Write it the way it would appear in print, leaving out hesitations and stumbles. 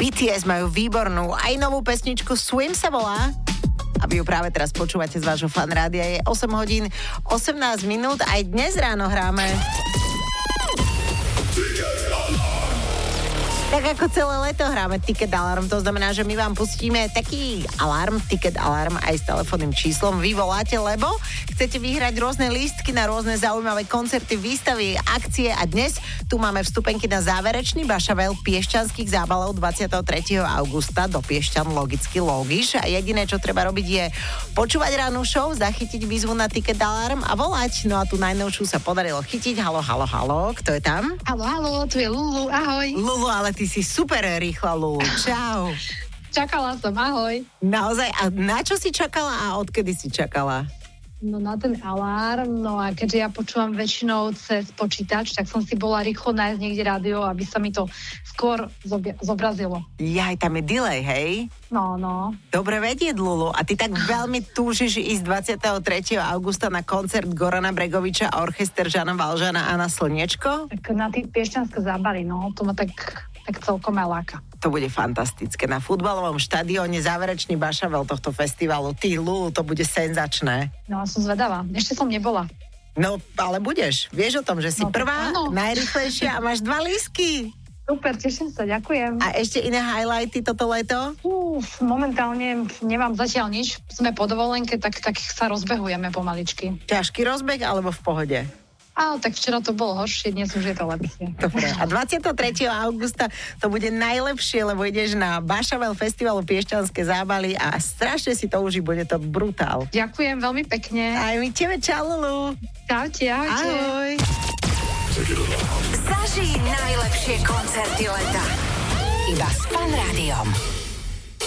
BTS majú výbornú, aj novú pesničku Swim sa volá. A vy ju práve teraz počúvate z vášho fanrádia. Je 8 hodín 18 minút. Aj dnes ráno hráme. Tak ako celé leto hráme Ticket Alarm, to znamená, že my vám pustíme taký alarm, Ticket Alarm aj s telefónnym číslom. Vy voláte, lebo chcete vyhrať rôzne lístky na rôzne zaujímavé koncerty, výstavy, akcie a dnes tu máme vstupenky na záverečný Bašavel piešťanských zábalov 23. augusta do Piešťan, logicky logíš. A jediné, čo treba robiť je počúvať ránu show, zachytiť výzvu na Ticket Alarm a volať. No a tú najnovšiu sa podarilo chytiť. Halo, halo, halo, kto je tam? Halo, tu je Lulu, ahoj. Lulu, ale ty si super rýchla, Lulu. Čau. Čakala som, ahoj. Naozaj, a na čo si čakala a odkedy si čakala? No na ten alarm, no a keďže ja počúvam väčšinou cez počítač, tak som si bola rýchlo nájsť niekde rádio, aby sa mi to skôr zobrazilo. Jaj, tam je delay, hej? No. Dobre vedieť, Lulu. A ty tak veľmi túžiš ísť 23. augusta na koncert Gorana Bregoviča a orchester Žana Valžana a na Slniečko? Tak na tie piešťanské zábary, no, to ma tak celkom aj láka. To bude fantastické. Na futbalovom štadióne záverečný Bašavel tohto festivalu. Ty, Lulu, to bude senzačné. No a som zvedavá. Ešte som nebola. No, ale budeš. Vieš o tom, že si prvá, najrýchlejšia a máš 2 lístky. Super, teším sa, ďakujem. A ešte iné highlighty toto leto? Momentálne nemám zatiaľ nič. Sme po dovolenke, tak sa rozbehujeme pomaličky. Ťažký rozbeh alebo v pohode? Tak včera to bolo horšie, dnes už je to lepšie. Dobre. A 23. augusta to bude najlepšie, lebo ideš na Bašavel festivalu Piešťanské zábaly a strašne si to uží, bude to brutál. Ďakujem veľmi pekne. Aj my tebe, čau, Lulu. Čaute, ahojte. Ahoj. Zažij najlepšie koncerty leta. Iba s Fanrádiom.